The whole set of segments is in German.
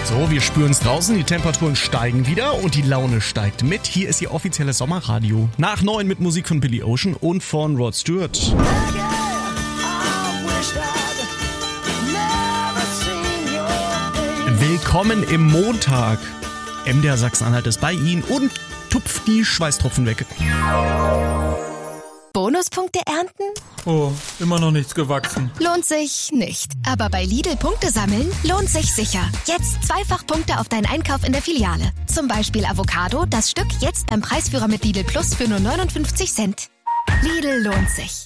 So, wir spüren es draußen, die Temperaturen steigen wieder und die Laune steigt mit. Hier ist Ihr offizielles Sommerradio. Nach 9 mit Musik von Billy Ocean und von Rod Stewart. Willkommen im Montag. MDR Sachsen-Anhalt ist bei Ihnen und tupft die Schweißtropfen weg. Bonuspunkte ernten? Oh, immer noch nichts gewachsen. Lohnt sich nicht. Aber bei Lidl Punkte sammeln lohnt sich sicher. Jetzt zweifach Punkte auf deinen Einkauf in der Filiale. Zum Beispiel Avocado, das Stück jetzt beim Preisführer mit Lidl Plus für nur 59 Cent. Lidl lohnt sich.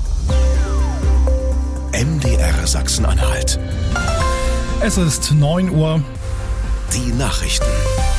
MDR Sachsen-Anhalt. Es ist 9 Uhr. Die Nachrichten.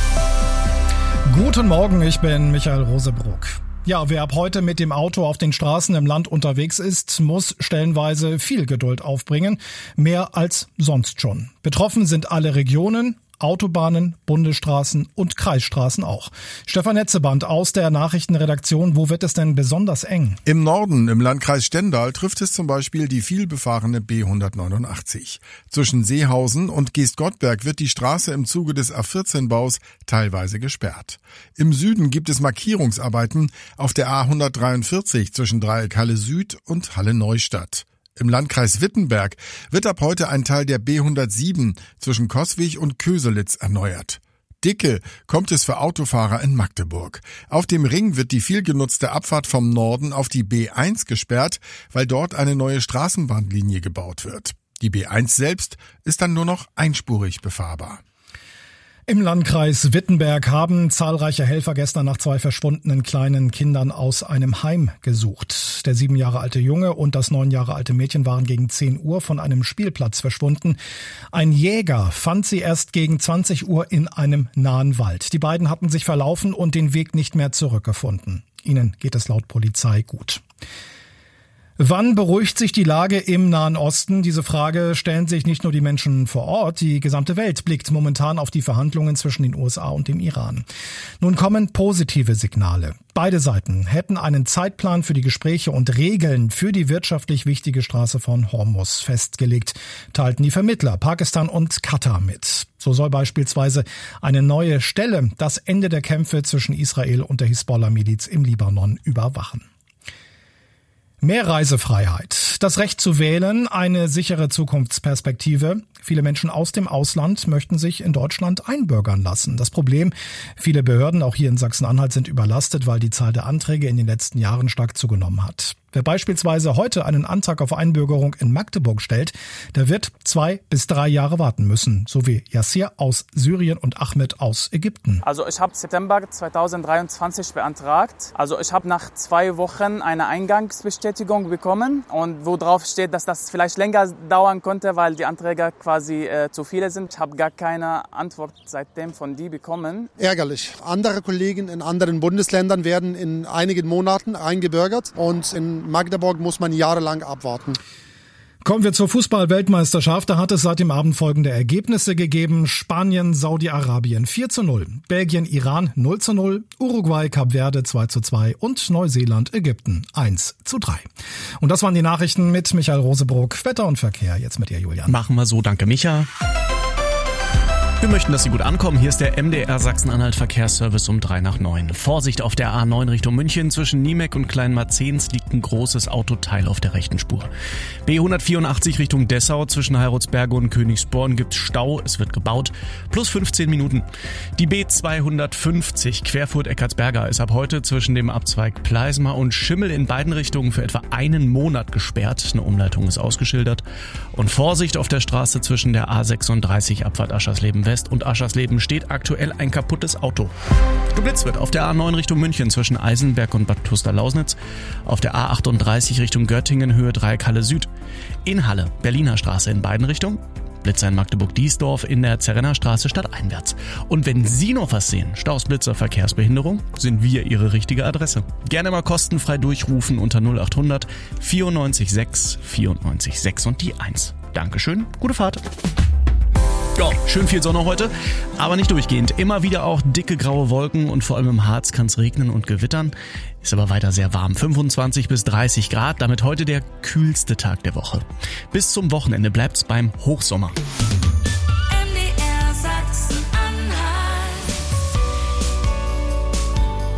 Guten Morgen, ich bin Michael Rosebruck. Ja, wer ab heute mit dem Auto auf den Straßen im Land unterwegs ist, muss stellenweise viel Geduld aufbringen. Mehr als sonst schon. Betroffen sind alle Regionen, Autobahnen, Bundesstraßen und Kreisstraßen auch. Stefan Netzeband aus der Nachrichtenredaktion. Wo wird es denn besonders eng? Im Norden, im Landkreis Stendal, trifft es zum Beispiel die vielbefahrene B189. Zwischen Seehausen und Geestgottberg wird die Straße im Zuge des A14-Baus teilweise gesperrt. Im Süden gibt es Markierungsarbeiten auf der A143 zwischen Dreieck Halle Süd und Halle Neustadt. Im Landkreis Wittenberg wird ab heute ein Teil der B107 zwischen Coswig und Köselitz erneuert. Dicke kommt es für Autofahrer in Magdeburg. Auf dem Ring wird die viel genutzte Abfahrt vom Norden auf die B1 gesperrt, weil dort eine neue Straßenbahnlinie gebaut wird. Die B1 selbst ist dann nur noch einspurig befahrbar. Im Landkreis Wittenberg haben zahlreiche Helfer gestern nach 2 verschwundenen kleinen Kindern aus einem Heim gesucht. Der 7 Jahre alte Junge und das 9 Jahre alte Mädchen waren gegen 10 Uhr von einem Spielplatz verschwunden. Ein Jäger fand sie erst gegen 20 Uhr in einem nahen Wald. Die beiden hatten sich verlaufen und den Weg nicht mehr zurückgefunden. Ihnen geht es laut Polizei gut. Wann beruhigt sich die Lage im Nahen Osten? Diese Frage stellen sich nicht nur die Menschen vor Ort, die gesamte Welt blickt momentan auf die Verhandlungen zwischen den USA und dem Iran. Nun kommen positive Signale. Beide Seiten hätten einen Zeitplan für die Gespräche und Regeln für die wirtschaftlich wichtige Straße von Hormuz festgelegt, teilten die Vermittler Pakistan und Katar mit. So soll beispielsweise eine neue Stelle das Ende der Kämpfe zwischen Israel und der Hisbollah-Miliz im Libanon überwachen. Mehr Reisefreiheit, das Recht zu wählen, eine sichere Zukunftsperspektive. Viele Menschen aus dem Ausland möchten sich in Deutschland einbürgern lassen. Das Problem, viele Behörden, auch hier in Sachsen-Anhalt, sind überlastet, weil die Zahl der Anträge in den letzten Jahren stark zugenommen hat. Wer beispielsweise heute einen Antrag auf Einbürgerung in Magdeburg stellt, der wird 2 bis 3 Jahre warten müssen, so wie Yassir aus Syrien und Ahmed aus Ägypten. Also ich habe September 2023 beantragt. Also ich habe nach 2 Wochen eine Eingangsbestätigung bekommen und wo drauf steht, dass das vielleicht länger dauern könnte, weil die Anträge quasi zu viele sind. Ich habe gar keine Antwort seitdem von die bekommen. Ärgerlich. Andere Kollegen in anderen Bundesländern werden in einigen Monaten eingebürgert und in Magdeburg muss man jahrelang abwarten. Kommen wir zur Fußball-Weltmeisterschaft. Da hat es seit dem Abend folgende Ergebnisse gegeben. Spanien, Saudi-Arabien 4:0, Belgien, Iran 0:0, Uruguay, Kap Verde 2:2 und Neuseeland, Ägypten 1:3. Und das waren die Nachrichten mit Michael Rosebruck. Wetter und Verkehr jetzt mit dir, Julian. Machen wir so, danke Micha. Wir möchten, dass Sie gut ankommen. Hier ist der MDR Sachsen-Anhalt Verkehrsservice um 8:03. Vorsicht auf der A9 Richtung München. Zwischen Niemeck und Kleinmarzens liegt ein großes Autoteil auf der rechten Spur. B184 Richtung Dessau. Zwischen Heiratsberge und Königsborn gibt's Stau. Es wird gebaut. Plus 15 Minuten. Die B250 Querfurt-Eckartsberger ist ab heute zwischen dem Abzweig Pleismer und Schimmel in beiden Richtungen für etwa einen Monat gesperrt. Eine Umleitung ist ausgeschildert. Und Vorsicht auf der Straße zwischen der A36 Abfahrt Aschersleben West und Aschersleben steht aktuell ein kaputtes Auto. Geblitzt wird auf der A9 Richtung München zwischen Eisenberg und Bad Tuster-Lausnitz, auf der A38 Richtung Göttingen Höhe Dreieck Halle Süd, in Halle Berliner Straße in beiden Richtungen, Blitzer in Magdeburg-Diesdorf in der Zerrenner Straße stadteinwärts. Und wenn Sie noch was sehen, Staus, Blitzer, Verkehrsbehinderung, sind wir Ihre richtige Adresse. Gerne mal kostenfrei durchrufen unter 0800 94 6 94 6 und die 1. Dankeschön, gute Fahrt. Ja, schön viel Sonne heute, aber nicht durchgehend. Immer wieder auch dicke graue Wolken und vor allem im Harz kann es regnen und gewittern. Ist aber weiter sehr warm, 25 bis 30 Grad, damit heute der kühlste Tag der Woche. Bis zum Wochenende bleibt's beim Hochsommer. MDR Sachsen.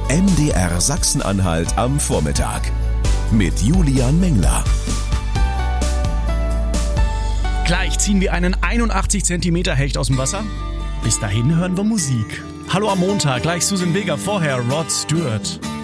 MDR Sachsen-Anhalt am Vormittag mit Julian Mengler. Gleich ziehen wir einen 81 cm Hecht aus dem Wasser. Bis dahin hören wir Musik. Hallo am Montag, gleich Susan Vega, vorher Rod Stewart.